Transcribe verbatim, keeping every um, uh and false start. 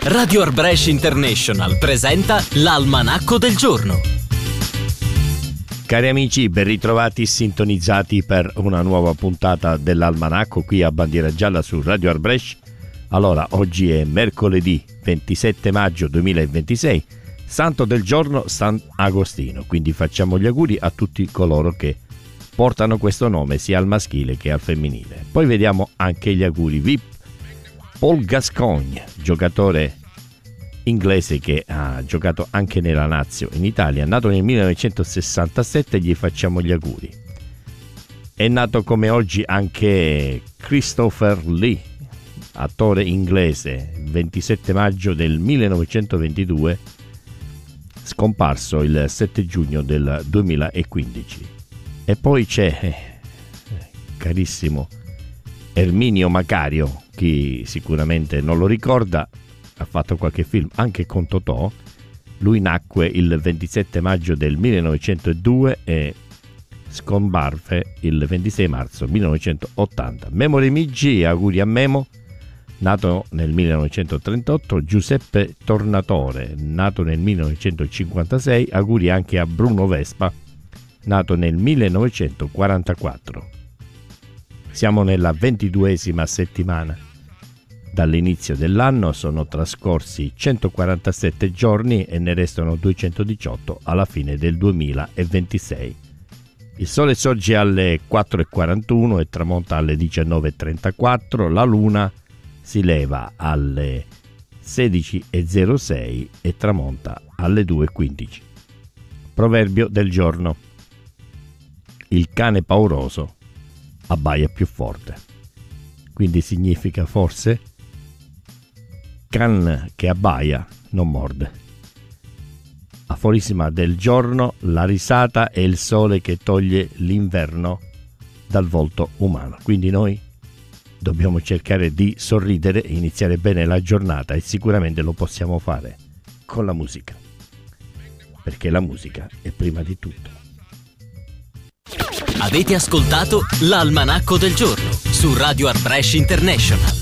Radio Arbresh International presenta l'Almanacco del giorno. Cari amici, ben ritrovati sintonizzati per una nuova puntata dell'Almanacco qui a Bandiera Gialla su Radio Arbresh. Allora, oggi è mercoledì ventisette maggio duemilaventisei, santo del giorno Sant'Agostino, quindi facciamo gli auguri a tutti coloro che portano questo nome sia al maschile che al femminile. Poi vediamo anche gli auguri V I P. Paul Gascoigne, giocatore inglese che ha giocato anche nella Lazio in Italia, nato nel millenovecentosessantasette, gli facciamo gli auguri. È nato come oggi anche Christopher Lee, attore inglese, ventisette maggio del millenovecentoventidue, scomparso il sette giugno del duemilaquindici. E poi c'è, eh, carissimo, Erminio Macario, chi sicuramente non lo ricorda, ha fatto qualche film anche con Totò. Lui nacque il ventisette maggio del millenovecentodue e scomparve il ventisei marzo millenovecentottanta. Memory Migi, auguri a Memo, nato nel millenovecentotrentotto. Giuseppe Tornatore, nato nel millenovecentocinquantasei, auguri anche a Bruno Vespa, nato nel millenovecentoquarantaquattro. Siamo nella ventiduesima settimana dall'inizio dell'anno, sono trascorsi centoquarantasette giorni e ne restano duecentodiciotto alla fine del duemilaventisei. Il sole sorge alle quattro e quarantuno e tramonta alle diciannove e trentaquattro, la luna si leva alle sedici e zero sei e tramonta alle due e quindici. Proverbio del giorno: il cane pauroso abbaia più forte. Quindi significa forse can che abbaia non morde. Aforisma del giorno: la risata è il sole che toglie l'inverno dal volto umano. Quindi noi dobbiamo cercare di sorridere e iniziare bene la giornata, e sicuramente lo possiamo fare con la musica, perché la musica è prima di tutto. Avete ascoltato l'Almanacco del giorno su Radio Arbresh International.